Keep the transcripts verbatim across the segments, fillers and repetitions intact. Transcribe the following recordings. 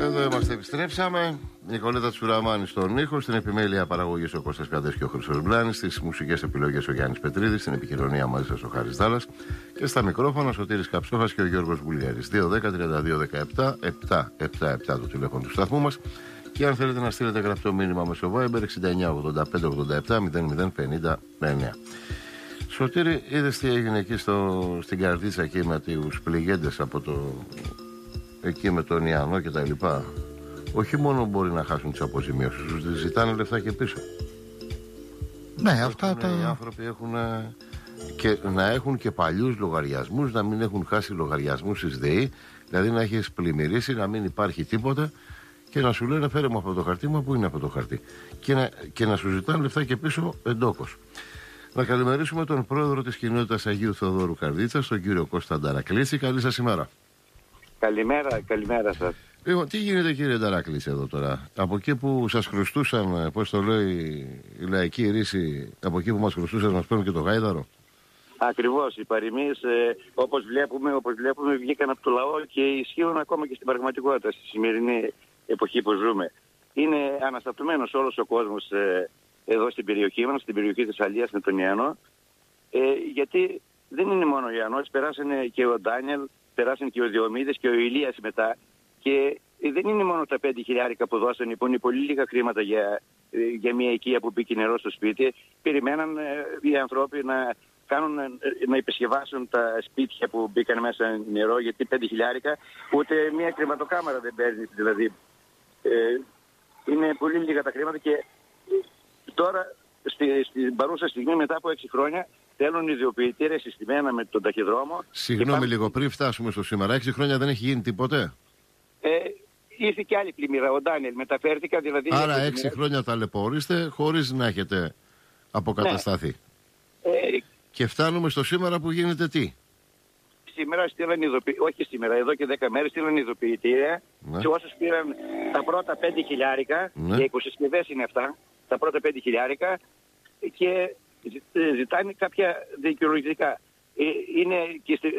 Εδώ είμαστε, επιστρέψαμε. Νικολέτα Τσουραμάνη στον ήχο, στην επιμέλεια παραγωγής ο Κώστας Καντές και ο Χρήστος Μπλάνης, στις μουσικές επιλογές ο Γιάννης Πετρίδης, στην επικοινωνία μαζί σας ο Χάρης Δάλλας και στα μικρόφωνα ο Σωτήρης Καψόχας και ο Γιώργος Μπουλιέρης. δύο δέκα τριάντα δύο δεκαεπτά επτακόσια εβδομήντα επτά το τηλέφωνο του σταθμού μας. Και αν θέλετε να στείλετε γραπτό μήνυμα μέσω Viber εξήντα εννιά ογδόντα πέντε ογδόντα επτά μηδέν μηδέν πενήντα εννιά. Σωτήρη, είδες τι έγινε εκεί στο, στην Καρδίτσα εκεί με τους πληγέντες από το... εκεί με τον Ιαννό και τα λοιπά. Όχι μόνο μπορεί να χάσουν τις αποζημιώσεις, τους ζητάνε λεφτά και πίσω. Ναι, αυτά τα... Οι άνθρωποι έχουν και, να έχουν και παλιούς λογαριασμούς, να μην έχουν χάσει λογαριασμούς στις ΔΕΗ, δηλαδή να έχεις πλημμυρίσει, να μην υπάρχει τίποτα και να σου λένε φέρε μου από το χαρτί, μα πού είναι από το χαρτί, και να, και να σου ζητάνε λεφτά και πίσω εντόκως. Να καλημερίσουμε τον πρόεδρο της κοινότητας Αγίου Θεοδόρου Καρδίτσας, τον κύριο Κώστα Νταρακλήση. Καλή σας ημέρα. Καλημέρα, καλημέρα σας. Λοιπόν, τι γίνεται κύριε Νταρακλήση εδώ τώρα? Από εκεί που σας χρωστούσαν, πώς το λέει η λαϊκή ρίση, από εκεί που μας χρωστούσαν μας παίρνουν και το γάιδαρο. Ακριβώς, οι παροιμίες ε, όπως βλέπουμε, όπως βλέπουμε βγήκαν από το λαό και ισχύουν ακόμα και στην πραγματικότητα, στη σημερινή εποχή που ζούμε. Είναι αναστατωμένος όλος ο κόσμος ε, εδώ στην περιοχή μας, στην περιοχή της Αλίας με τον Ιαννό, ε, γιατί δεν είναι μόνο ο Ιαννός, περάσανε και ο Ντάνιελ, περάσανε και ο Διομήδης και ο Ηλίας μετά. Και δεν είναι μόνο τα πέντε χιλιάρικα που δώσανε, που είναι πολύ λίγα χρήματα για, για μια οικία που μπήκε νερό στο σπίτι. Περιμέναν ε, οι άνθρωποι να, κάνουν, να επισκευάσουν τα σπίτια που μπήκαν μέσα νερό, γιατί πέντε χιλιάρικα ούτε μια κρεβατοκάμαρα δεν παίρνει. Δηλαδή, ε, είναι πολύ λίγα τα χρήματα και τώρα στη, στην παρούσα στιγμή, μετά από έξι χρόνια, θέλουν ιδιοποιητήρια συστημένα με τον ταχυδρόμο. Συγγνώμη πάμε... λίγο, πριν φτάσουμε στο σήμερα, έξι χρόνια δεν έχει γίνει τίποτε. Ε, ήρθε και άλλη πλημμύρα, ο Ντάνιελ, μεταφέρθηκα δηλαδή. Άρα έξι πλημμύρα... χρόνια ταλαιπωρείστε χωρίς να έχετε αποκατασταθεί. Ναι. Ε, και φτάνουμε στο σήμερα που γίνεται τι? Σήμερα στείλαν ειδοποιητήρια, όχι σήμερα, εδώ και δέκα μέρες στείλαν ειδοποιητήρια, ναι, σε όσους πήραν τα πρώτα πέντε χιλιάρικα, ναι, για οικοσυσκευές είναι αυτά, τα πρώτα πέντε χιλιάρικα και ζητάνε κάποια δικαιολογητικά. Είναι και στη,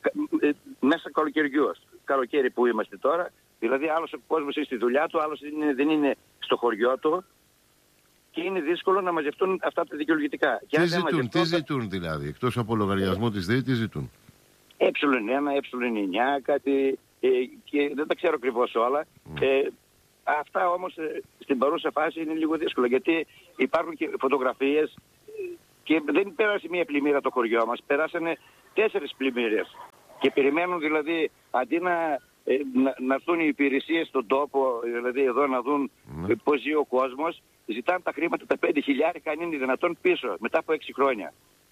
μέσα καλοκαιριού, καλοκαίρι που είμαστε τώρα, δηλαδή άλλος ο κόσμος είναι στη δουλειά του, άλλος είναι, δεν είναι στο χωριό του και είναι δύσκολο να μαζευτούν αυτά τα δικαιολογητικά. Τι ζητούν, μαζευτούν, τι ζητούν δηλαδή, εκτός από λογαριασμό της ΔΕΗ, τι ζητούν? Έψιλον ένα, έψιλον εννιά, κάτι ε, και δεν τα ξέρω ακριβώς όλα. Mm. Ε, αυτά όμως ε, στην παρούσα φάση είναι λίγο δύσκολο, γιατί υπάρχουν και φωτογραφίες και δεν πέρασε μία πλημμύρα το χωριό μας, περάσανε τέσσερις πλημμύρες. Και περιμένουν δηλαδή, αντί να, ε, να, να έρθουν οι υπηρεσίες στον τόπο, δηλαδή εδώ να δουν mm. πώς ζει ο κόσμος, ζητάνε τα χρήματα, τα πέντε χιλιάρικα, αν είναι δυνατόν, πίσω, μετά από έξι χρόνια.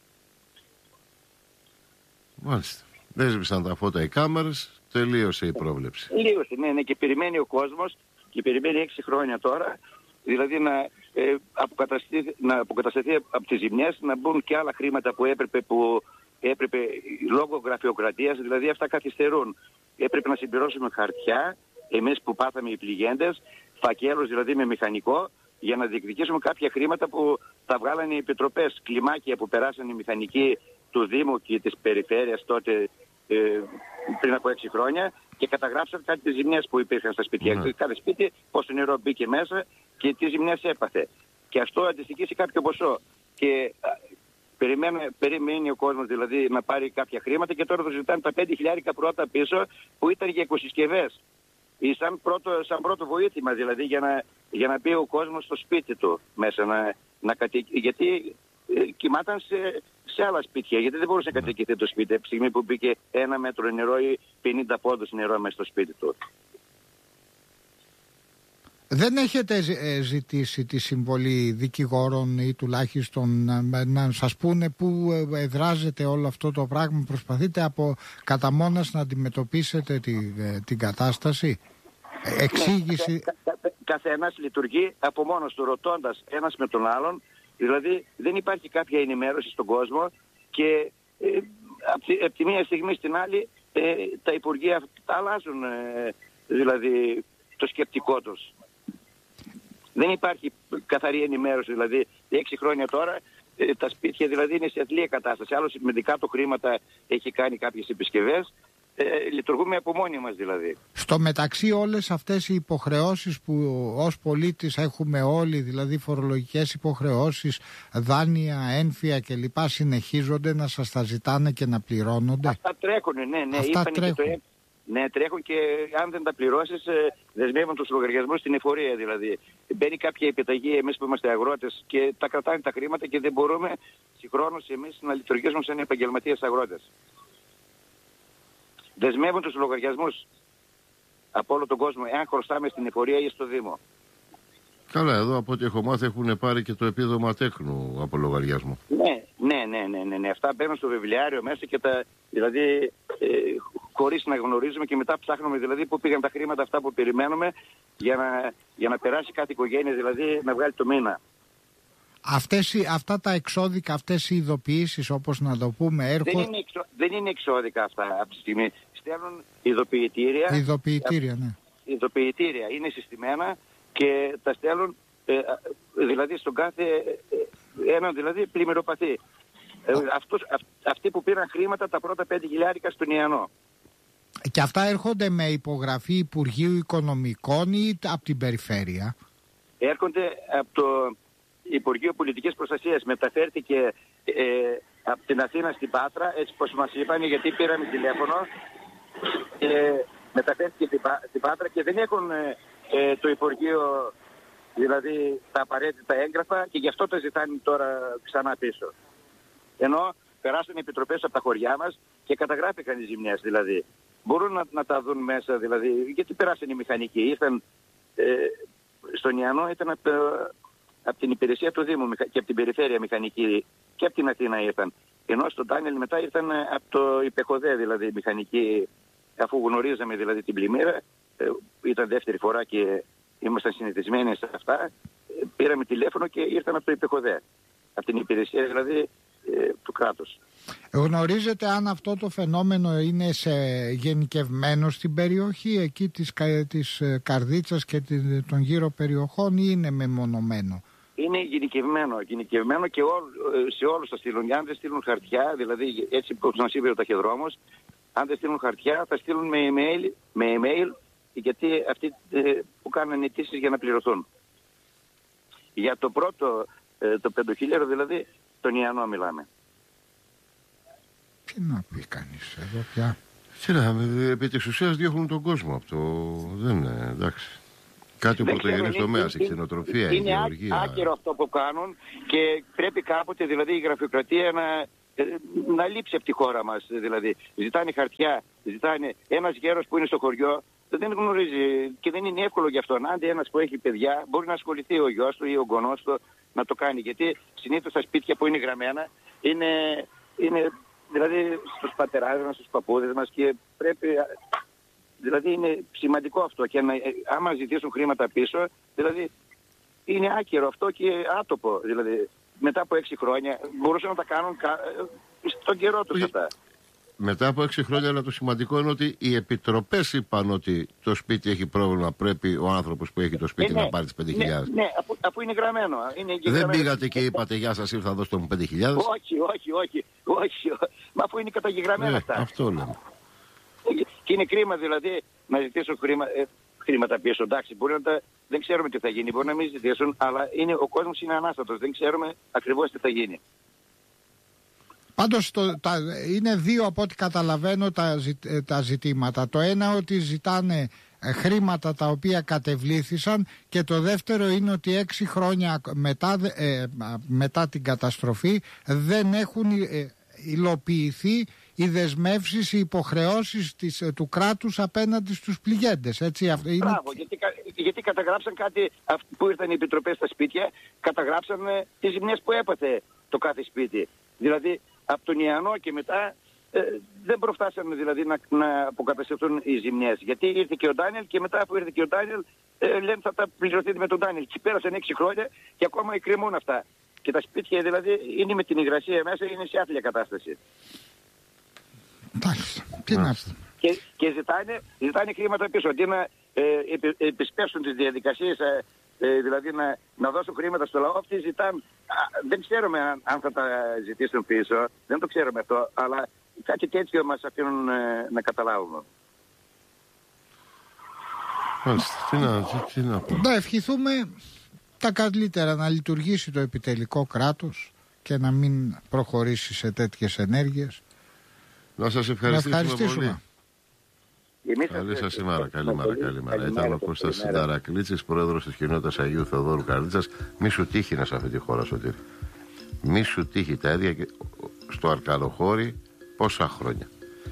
Μάλιστα. Δεν σβήσαν τα φώτα οι κάμερες, τελείωσε η πρόβλεψη. Τελείωσε, ναι, ναι, και περιμένει ο κόσμος και περιμένει έξι χρόνια τώρα, δηλαδή να, ε, αποκατασταθεί, να αποκατασταθεί από τις ζημιές, να μπουν και άλλα χρήματα που έπρεπε, που έπρεπε λόγω γραφειοκρατίας, δηλαδή αυτά καθυστερούν. Έπρεπε να συμπληρώσουμε χαρτιά, εμείς που πάθαμε οι πληγέντες, φακέλους δηλαδή με μηχανικό, για να διεκδικήσουμε κάποια χρήματα που τα βγάλανε οι επιτροπές, κλιμάκια που περάσανε οι μηχανικοί του Δήμου και της Περιφέρειας τότε, ε, πριν από έξι χρόνια, και καταγράψαν κάτι τις ζημιές που υπήρχαν στα σπίτια. Mm. Κάθε σπίτι πόσο νερό μπήκε μέσα και τι ζημιές έπαθε. Και αυτό αντιστοιχεί σε κάποιο ποσό. Και α, περιμένει ο κόσμος δηλαδή να πάρει κάποια χρήματα και τώρα του ζητάνε τα πέντε χιλιάρικα πρώτα πίσω που ήταν για οικοσυσκευές. Ή σαν πρώτο, σαν πρώτο βοήθημα δηλαδή για να, για να μπει ο κόσμος στο σπίτι του μέσα να, να κατοικεί. Γιατί ε, κοιμάταν σε, σε άλλα σπίτια, γιατί δεν μπορούσε να κατοικηθεί το σπίτι από τη στιγμή που μπήκε ένα μέτρο νερό ή πενήντα πόντους νερό μέσα στο σπίτι του. Δεν έχετε ζητήσει τη συμβολή δικηγόρων ή τουλάχιστον να, να σας πούνε πού εδράζεται όλο αυτό το πράγμα? Προσπαθείτε από κατά μόνας να αντιμετωπίσετε τη, την κατάσταση? Εξήγηση. Ναι, κα, κα, κα, καθένας λειτουργεί από μόνος του, ρωτώντας ένας με τον άλλον. Δηλαδή δεν υπάρχει κάποια ενημέρωση στον κόσμο και ε, από, τη, από τη μία στιγμή στην άλλη ε, τα υπουργεία τα αλλάζουν ε, δηλαδή το σκεπτικό τους. Δεν υπάρχει καθαρή ενημέρωση, δηλαδή έξι χρόνια τώρα ε, τα σπίτια δηλαδή είναι σε αθλία κατάσταση. Άλλος με δικά του χρήματα έχει κάνει κάποιες επισκευές ε, λειτουργούμε από μόνοι μας δηλαδή. Στο μεταξύ όλες αυτές οι υποχρεώσεις που ως πολίτης έχουμε όλοι, δηλαδή φορολογικές υποχρεώσεις, δάνεια, ένφια κλπ, συνεχίζονται να σας τα ζητάνε και να πληρώνονται? Αυτά τρέχουν, ναι, ναι. Αυτά Είπαν τρέχουν. Και το, ναι, τρέχουν και αν δεν τα πληρώσεις ε, δεσμεύουν τους λογαριασμούς στην εφορία δηλαδή. Μπαίνει κάποια επιταγή εμείς που είμαστε αγρότες και τα κρατάνε τα χρήματα και δεν μπορούμε συγχρόνως εμείς να λειτουργήσουμε σαν επαγγελματίες αγρότες. Δεσμεύουν τους λογαριασμούς από όλο τον κόσμο, εάν χρωστάμε στην εφορία ή στο Δήμο. Καλά, εδώ από ό,τι έχω μάθει έχουν πάρει και το επίδομα τέκνου από λογαριασμό. Ναι, ναι, ναι, ναι, ναι, ναι. Αυτά μπαίνουν στο βιβλιάριο μέσα και τα, δηλαδή, ε, χωρίς να γνωρίζουμε και μετά ψάχνουμε δηλαδή πού πήγαν τα χρήματα αυτά που περιμένουμε για να, για να περάσει κάθε οικογένεια δηλαδή να βγάλει το μήνα. Αυτές, αυτά τα εξώδικα, αυτές οι ειδοποιήσεις, όπως να το πούμε, έρχονται... Δεν είναι, εξω, δεν είναι εξώδικα αυτά από τη στιγμή. Στέλνουν ειδοποιητήρια. Ειδοποιητήρια, ναι. Ειδοποιητήρια είναι συστημένα και τα στέλνουν ε, δηλαδή στον κάθε ε, έναν δηλαδή πλημμυροπαθή. Ε, αυτούς, αυ, αυτοί που πήραν χρήματα τα πρώτα πέντε χιλιάρικα στον Ιαννό. Και αυτά έρχονται με υπογραφή Υπουργείου Οικονομικών ή από την περιφέρεια? Έρχονται από το Υπουργείο Πολιτικής Προστασίας. Μεταφέρθηκε ε, από την Αθήνα στην Πάτρα, έτσι πως μας είπαν, γιατί πήραμε τηλέφωνο και μεταφέρθηκε στην, στην Πάτρα και δεν έχουν ε, ε, το Υπουργείο δηλαδή τα απαραίτητα έγγραφα και γι' αυτό το ζητάνε τώρα ξανά πίσω. Ενώ περάσαν οι επιτροπές από τα χωριά μας και καταγράφηκαν οι ζημιές δηλαδή. Μπορούν να, να τα δουν μέσα δηλαδή, γιατί περάσαν οι μηχανικοί. Ήρθαν ε, στον Ιαννό, ήταν από, από την υπηρεσία του Δήμου και από την περιφέρεια μηχανικοί και από την Αθήνα ήρθαν. Ενώ στον Τάνιελ μετά ήρθαν από το Υπεχοδέ δηλαδή μηχανικοί, αφού γνωρίζαμε δηλαδή την πλημμύρα, ε, ήταν δεύτερη φορά και ήμασταν συνηθισμένοι σε αυτά, ε, πήραμε τηλέφωνο και ήρθαν από το Υπεχοδέ, από την υπηρεσία δηλαδή ε, του κράτους. Γνωρίζετε αν αυτό το φαινόμενο είναι σε γενικευμένο στην περιοχή εκεί της, της Καρδίτσας και των γύρω περιοχών ή είναι μεμονωμένο? Είναι γενικευμένο, γενικευμένο και ό, σε όλους θα στείλουν. Αν δεν στείλουν χαρτιά, δηλαδή έτσι όπως μας είπε ο ταχυδρόμος, αν δεν στείλουν χαρτιά θα στείλουν με email, με email γιατί αυτοί που κάνουν αιτήσεις για να πληρωθούν. Για το πρώτο, το πεντοχίλιαρο δηλαδή, τον Ιαννό μιλάμε. Τι να πει κανείς εδώ πια? Κοίτα, επί της ουσίας διώχνουν τον κόσμο από το... Δεν είναι, εντάξει. Κάτι ο πρωτογενής τομέας, η κτηνοτροφία, η γεωργία. Είναι άκυρο αυτό που κάνουν και πρέπει κάποτε δηλαδή η γραφειοκρατία να, να λείψει από τη χώρα μας. Δηλαδή. Ζητάνε χαρτιά, ζητάνε ένας γέρος που είναι στο χωριό, δεν γνωρίζει και δεν είναι εύκολο για αυτόν. Άντε ένας που έχει παιδιά μπορεί να ασχοληθεί ο γιος του ή ο γονός του να το κάνει. Γιατί συνήθως τα σπίτια που είναι γραμμένα είναι, είναι δηλαδή στους πατεράδες μας, στους παππούδες μας και πρέπει... Δηλαδή είναι σημαντικό αυτό και να, άμα ζητήσουν χρήματα πίσω, δηλαδή είναι άκυρο αυτό και άτοπο. Δηλαδή μετά από έξι χρόνια μπορούσαν να τα κάνουν κα, στον καιρό τους αυτά. Μετά από έξι χρόνια, αλλά το σημαντικό είναι ότι οι επιτροπές είπαν ότι το σπίτι έχει πρόβλημα, πρέπει ο άνθρωπος που έχει το σπίτι ε, ναι, να πάρει τις πέντε χιλιάδες. Ναι, ναι αφού, αφού είναι γραμμένο. Είναι Δεν γραμμένο. Πήγατε και είπατε γεια σας, ήρθα να δώσω μου πέντε χιλιάδες. Όχι, όχι, όχι, όχι, όχι. Μα αφού είναι καταγεγραμμένα ε, αυτά. Αυτό λέμε. Και είναι κρίμα δηλαδή να ζητήσουν χρήμα, ε, χρήματα πίσω. Εντάξει, μπορεί να τα, δεν ξέρουμε τι θα γίνει, μπορεί να μην ζητήσουν, αλλά είναι, ο κόσμος είναι ανάστατος. Δεν ξέρουμε ακριβώς τι θα γίνει. Πάντως το, τα, είναι δύο από ό,τι καταλαβαίνω τα, τα ζητήματα. Το ένα ότι ζητάνε χρήματα τα οποία κατεβλήθησαν και το δεύτερο είναι ότι έξι χρόνια μετά, ε, μετά την καταστροφή δεν έχουν ε, υλοποιηθεί οι δεσμεύσεις, οι υποχρεώσεις της, του κράτους απέναντι στους πληγέντες. Έτσι, αυτό είναι... Μπράβο, γιατί, γιατί καταγράψαν κάτι που ήρθαν οι επιτροπές στα σπίτια, καταγράψαν ε, τις ζημιές που έπαθε το κάθε σπίτι. Δηλαδή από τον Ιαννό και μετά ε, δεν προφτάσανε δηλαδή να, να αποκατασταθούν οι ζημιές. Γιατί ήρθε και ο Ντάνιελ και μετά που ήρθε και ο Ντάνιελ ε, λένε θα τα πληρωθείτε με τον Ντάνιελ. Και πέρασαν έξι χρόνια και ακόμα εκκρεμούν αυτά. Και τα σπίτια δηλαδή είναι με την υγρασία μέσα, είναι σε άθλια κατάσταση. Τι να... Και, και ζητάνε, ζητάνε χρήματα πίσω. Αντί να ε, επι, επισπεύσουν τις διαδικασίες, ε, ε, δηλαδή να, να δώσουν χρήματα στο λαό, αυτοί ζητάνε. Α, δεν ξέρουμε αν, αν θα τα ζητήσουν πίσω, δεν το ξέρουμε αυτό, αλλά κάτι τέτοιο μας αφήνουν ε, να καταλάβουμε. Μάλιστα, τι να, τι, τι να πω. Να ευχηθούμε τα καλύτερα, να λειτουργήσει το επιτελικό κράτος και να μην προχωρήσει σε τέτοιες ενέργειες. Να σας ευχαριστήσουμε, ευχαριστήσουμε. πολύ. Εμείς Καλή σας ημέρα, καλημέρα, καλημέρα. Ήταν ο Κώστας Συνταρακλίτσης, πρόεδρος της κοινότητας Αγίου Θεοδόρου Καρδίτσας. Μη σου τύχει να σε αυτή τη χώρα, Σωτήρη. Μη σου τύχει τα ίδια και στο Αρκαλοχώρι πόσα χρόνια.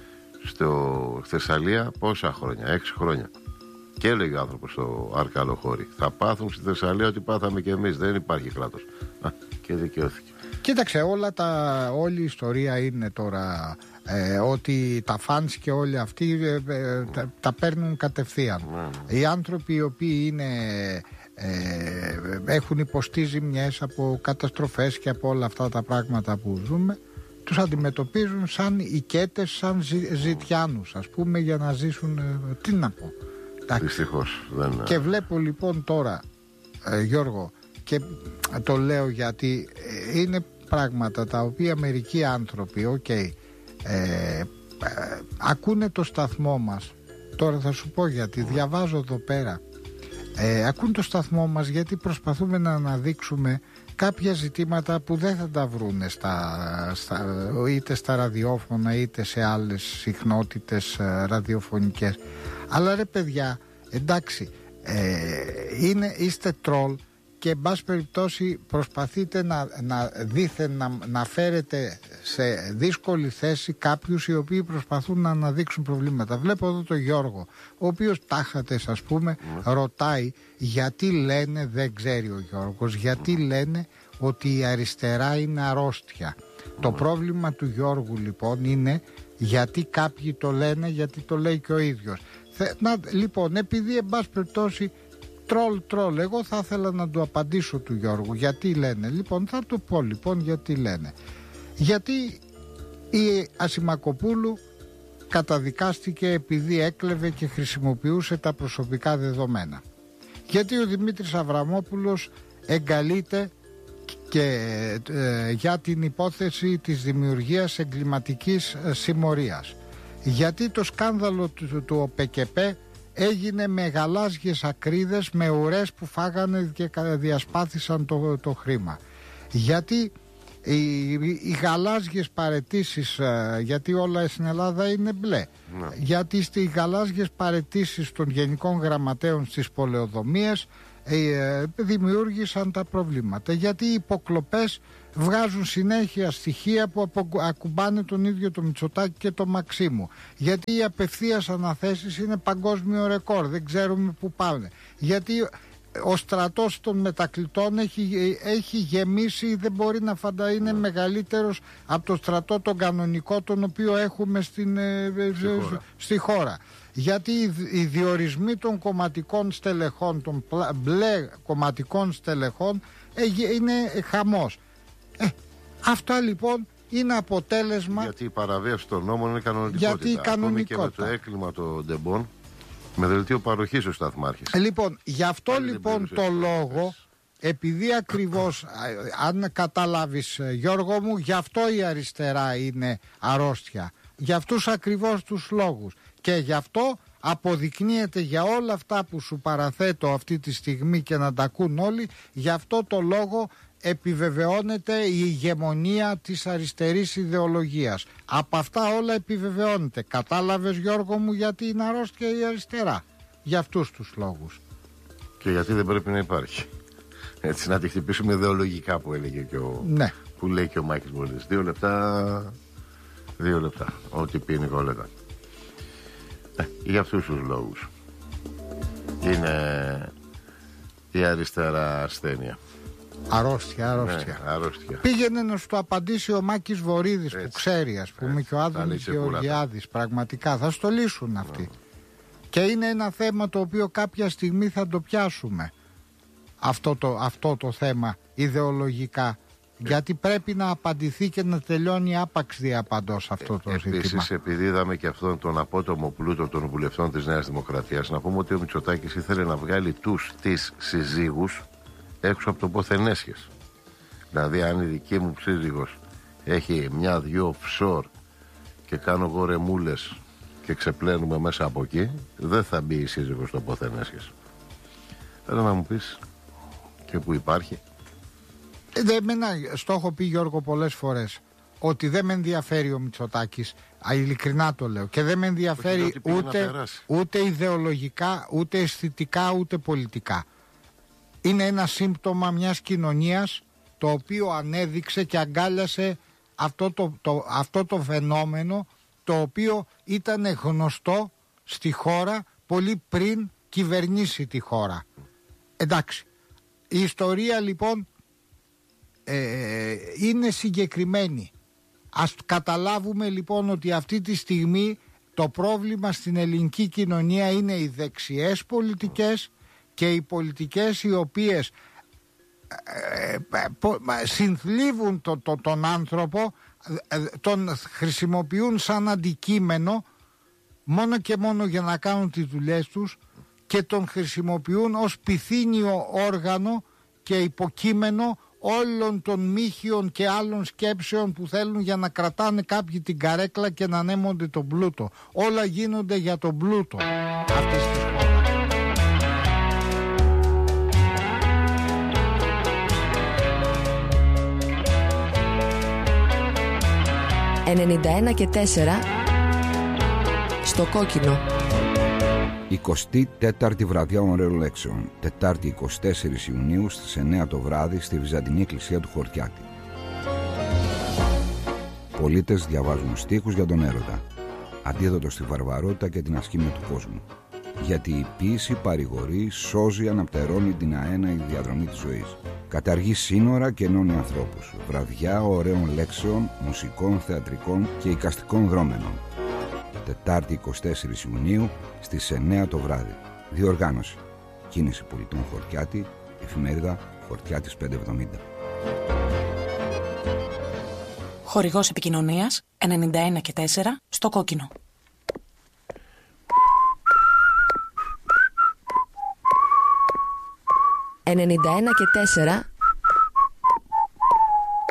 Στο Θεσσαλία πόσα χρόνια, έξι χρόνια. Και έλεγε ο άνθρωπος στο Αρκαλοχώρι, θα πάθουν στη Θεσσαλία ότι πάθαμε και εμείς. Δεν υπάρχει κράτος. Α, και δικαιώθηκε. Κοίταξε, όλα τα, όλη η ιστορία είναι τώρα ε, ότι τα φανς και όλοι αυτοί ε, ε, τα, τα παίρνουν κατευθείαν. Mm. Οι άνθρωποι οι οποίοι είναι, ε, έχουν υποστεί ζημιές από καταστροφές και από όλα αυτά τα πράγματα που ζούμε, τους αντιμετωπίζουν σαν οικέτες, σαν ζη, ζητιάνους, ας πούμε, για να ζήσουν, ε, τι να πω. Δυστυχώς δεν... Και βλέπω λοιπόν τώρα, ε, Γιώργο, και το λέω γιατί είναι πράγματα τα οποία μερικοί άνθρωποι, οκ, okay, ε, ε, ακούνε το σταθμό μας. Τώρα θα σου πω γιατί, διαβάζω εδώ πέρα, ε, ακούν το σταθμό μας γιατί προσπαθούμε να αναδείξουμε κάποια ζητήματα που δεν θα τα βρούνε στα, στα, είτε στα ραδιόφωνα είτε σε άλλες συχνότητες ε, ραδιοφωνικές. Αλλά ρε παιδιά, εντάξει, ε, είναι, είστε τρόλ και εν πάση περιπτώσει προσπαθείτε να, να δήθεν να, να φέρετε σε δύσκολη θέση κάποιους οι οποίοι προσπαθούν να αναδείξουν προβλήματα. Βλέπω εδώ τον Γιώργο, ο οποίος τάχατες, ας πούμε, mm. ρωτάει γιατί λένε, δεν ξέρει ο Γιώργος, γιατί mm. λένε ότι η αριστερά είναι αρρώστια. Mm. Το πρόβλημα του Γιώργου λοιπόν είναι γιατί κάποιοι το λένε, γιατί το λέει και ο ίδιος. Να, λοιπόν, επειδή εν πάση περιπτώσει τρόλ τρόλ, εγώ θα ήθελα να του απαντήσω του Γιώργου γιατί λένε. Λοιπόν, θα του πω λοιπόν γιατί λένε. Γιατί η Ασημακοπούλου καταδικάστηκε επειδή έκλεβε και χρησιμοποιούσε τα προσωπικά δεδομένα. Γιατί ο Δημήτρης Αβραμόπουλος εγκαλείται και ε, για την υπόθεση της δημιουργίας εγκληματικής ε, συμμορίας. Γιατί το σκάνδαλο του, του ΟΠΕΚΕΠΕ έγινε με γαλάζιες ακρίδες, με ουρές που φάγανε και διασπάθησαν το, το χρήμα. Γιατί οι, οι γαλάζιες παραιτήσεις, γιατί όλα στην Ελλάδα είναι μπλε, ναι. Γιατί στις γαλάζιες παραιτήσεις των γενικών γραμματέων στις πολεοδομίες ε, δημιούργησαν τα προβλήματα. Γιατί οι υποκλοπές βγάζουν συνέχεια στοιχεία που ακουμπάνε τον ίδιο το Μητσοτάκη και το Μαξίμου. Γιατί οι απευθείας αναθέσεις είναι παγκόσμιο ρεκόρ, δεν ξέρουμε που πάνε. Γιατί ο στρατός των μετακλητών έχει, έχει γεμίσει, δεν μπορεί να φανταστεί, είναι μεγαλύτερος από το στρατό τον κανονικό τον οποίο έχουμε στην, στη, χώρα. στη χώρα. Γιατί οι διορισμοί των κομματικών στελεχών, των μπλε κομματικών στελεχών είναι χαμός. Ε, αυτά λοιπόν είναι αποτέλεσμα. Γιατί η παραβίαση των νόμων είναι κανονικότητα. Γιατί η κανονικότητα. Ακόμη και με το έκλειμα των Ντεμπών, με δελτίο παροχής ο σταθμάρχης. Λοιπόν, γι' αυτό Πάλι λοιπόν το λόγο, επειδή ακριβώς, αν καταλάβεις Γιώργο μου, γι' αυτό η αριστερά είναι αρρώστια. Για αυτούς ακριβώς τους λόγους. Και γι' αυτό αποδεικνύεται για όλα αυτά που σου παραθέτω αυτή τη στιγμή και να τα ακούν όλοι, γι' αυτό το λόγο επιβεβαιώνεται η ηγεμονία της αριστερής ιδεολογίας. Από αυτά όλα επιβεβαιώνεται. Κατάλαβες Γιώργο μου γιατί είναι αρρώστια η αριστερά? Για αυτούς τους λόγους. Και γιατί δεν πρέπει να υπάρχει. Έτσι να τη χτυπήσουμε ιδεολογικά που έλεγε και ο... Ναι. Που λέει και ο Μάκης Μολύς. Δύο λεπτά... Δύο λεπτά. Ό,τι πει η Νικόλετα. Ε, για αυτούς τους λόγους. Είναι η αριστερά ασθένεια. Αρρώστια, αρρώστια. Ναι, αρρώστια. Πήγαινε να σου το απαντήσει ο Μάκης Βορίδης που ξέρει, ας πούμε, έτσι, και ο Άδωνης Γεωργιάδης. Πραγματικά θα στο λύσουν αυτοί. Mm. Και είναι ένα θέμα το οποίο κάποια στιγμή θα το πιάσουμε. Αυτό το, αυτό το θέμα ιδεολογικά. Ε. Γιατί πρέπει να απαντηθεί και να τελειώνει άπαξ διαπαντός αυτό το ε, ζήτημα. Επίσης, επειδή είδαμε και αυτόν τον απότομο πλούτο των βουλευτών της Νέας Δημοκρατίας, να πούμε ότι ο Μητσοτάκης ήθελε να βγάλει τους τις συζύγους έξω από το ποθενέσχες. Δηλαδή αν η δική μου σύζυγος έχει μια-δυο offshore και κάνω εγώ ρεμούλες και ξεπλένουμε μέσα από εκεί, δεν θα μπει η σύζυγος στο Ποθενέσχες. Θέλω να μου πεις και που υπάρχει. Ε, εμένα, στο έχω πει, Γιώργο, πολλές φορές, ότι δεν με ενδιαφέρει ο Μητσοτάκης, α, ειλικρινά το λέω, και δεν με ενδιαφέρει ούτε, ούτε ιδεολογικά, ούτε αισθητικά, ούτε πολιτικά. Είναι ένα σύμπτωμα μιας κοινωνίας το οποίο ανέδειξε και αγκάλιασε αυτό το, το, αυτό το φαινόμενο, το οποίο ήταν γνωστό στη χώρα πολύ πριν κυβερνήσει τη χώρα. Εντάξει, η ιστορία λοιπόν ε, είναι συγκεκριμένη. Ας καταλάβουμε λοιπόν ότι αυτή τη στιγμή το πρόβλημα στην ελληνική κοινωνία είναι οι δεξιές πολιτικές και οι πολιτικές οι οποίες ε, ε, συνθλίβουν το, το, τον άνθρωπο, ε, τον χρησιμοποιούν σαν αντικείμενο μόνο και μόνο για να κάνουν τις δουλειές τους και τον χρησιμοποιούν ως πυθύνιο όργανο και υποκείμενο όλων των μύχιων και άλλων σκέψεων που θέλουν για να κρατάνε κάποιοι την καρέκλα και να ανέμονται τον πλούτο. Όλα γίνονται για τον πλούτο αυτής της χώρας. ενενήντα ένα και τέσσερα στο κόκκινο. εικοστή τέταρτη βραδιά ωραίων λέξεων, Τετάρτη εικοστή τέταρτη Ιουνίου στις εννιά το βράδυ στη Βυζαντινή Εκκλησία του Χορτιάτη. Πολίτες διαβάζουν στίχους για τον έρωτα, αντίδοτο στη βαρβαρότητα και την ασχήμια του κόσμου. Γιατί η ποίηση παρηγορεί, σώζει, αναπτερώνει την αέναη διαδρομή της ζωής. Καταργεί σύνορα και ενώνει ανθρώπους. Βραδιά ωραίων λέξεων, μουσικών, θεατρικών και εικαστικών δρόμενων. Τετάρτη εικοστή τέταρτη Ιουνίου στις εννιά το βράδυ. Διοργάνωση. Κίνηση Πολιτών Χορτιάτη, εφημερίδα Χορτιάτης πεντακόσια εβδομήντα. Χορηγός επικοινωνίας ενενήντα ένα και τέσσερα στο κόκκινο. ενενήντα ένα και τέσσερα